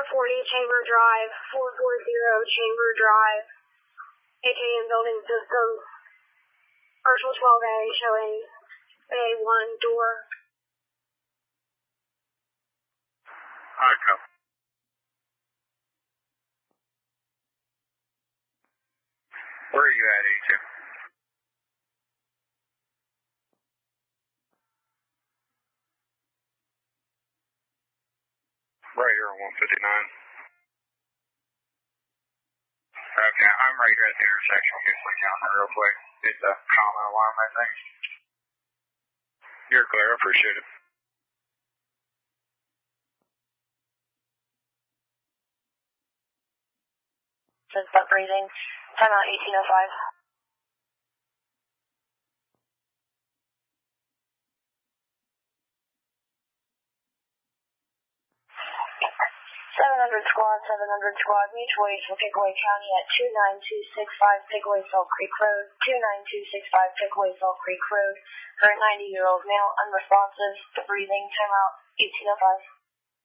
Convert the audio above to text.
Chamber Drive, 440 Chamber Drive, AKM Building Systems, Partial 12A showing Bay 1 door. Alright, go. Where are you at, 82? Right here on 159. Okay, I'm right here at the intersection. We'll get slow down there real quick. It's a common alarm, I think. You're clear, I appreciate it. Says stop breathing. Timeout 1805. 700 squad, mutual aid from Pickaway County at 29265 Pickaway Salt Creek Road, 29265 Pickaway Salt Creek Road. Current 90-year-old male, unresponsive, breathing, timeout 1805.